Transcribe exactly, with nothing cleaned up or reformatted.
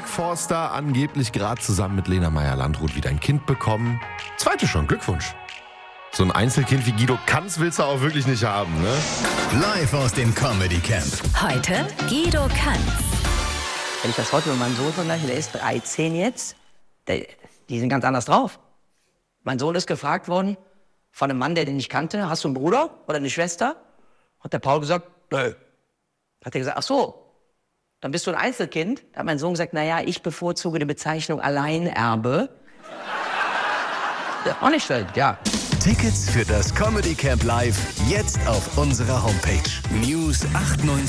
Mark Forster angeblich gerade zusammen mit Lena Meyer-Landrut wieder ein Kind bekommen. Zweite schon, Glückwunsch. So ein Einzelkind wie Guido Kanz willst du auch wirklich nicht haben, ne? Live aus dem Comedy Camp. Heute Guido Kanz. Wenn ich das heute mit meinem Sohn vergleiche, der ist dreizehn jetzt, der, die sind ganz anders drauf. Mein Sohn ist gefragt worden von einem Mann, der den ich kannte, hast du einen Bruder oder eine Schwester? Hat der Paul gesagt, nö. Hat er gesagt, ach so, dann bist du ein Einzelkind. Da hat mein Sohn gesagt, naja, ich bevorzuge die Bezeichnung Alleinerbe. Ja, auch nicht schlecht, ja. Tickets für das Comedy Camp Live jetzt auf unserer Homepage. News acht neun.